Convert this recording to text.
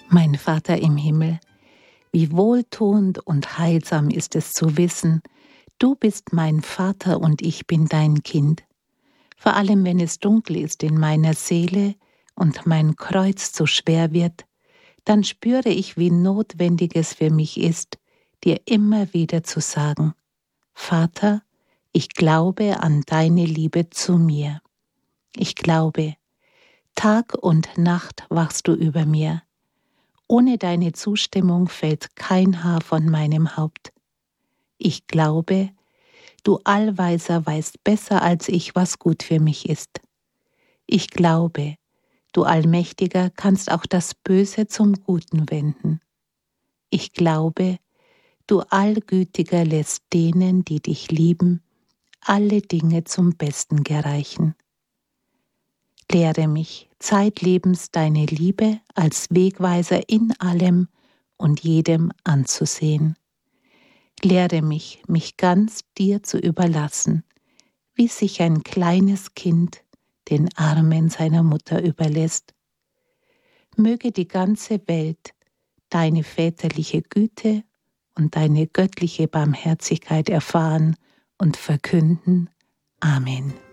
Mein Vater im Himmel, wie wohltuend und heilsam ist es zu wissen, du bist mein Vater und ich bin dein Kind. Vor allem, wenn es dunkel ist in meiner Seele und mein Kreuz zu schwer wird, dann spüre ich, wie notwendig es für mich ist, dir immer wieder zu sagen: Vater, ich glaube an deine Liebe zu mir. Ich glaube, Tag und Nacht wachst du über mir. Ohne deine Zustimmung fällt kein Haar von meinem Haupt. Ich glaube, du Allweiser weißt besser als ich, was gut für mich ist. Ich glaube, du Allmächtiger kannst auch das Böse zum Guten wenden. Ich glaube, du Allgütiger lässt denen, die dich lieben, alle Dinge zum Besten gereichen. Lehre mich zeitlebens deine Liebe als Wegweiser in allem und jedem anzusehen. Lehre mich, mich ganz dir zu überlassen, wie sich ein kleines Kind den Armen seiner Mutter überlässt. Möge die ganze Welt deine väterliche Güte und deine göttliche Barmherzigkeit erfahren und verkünden. Amen.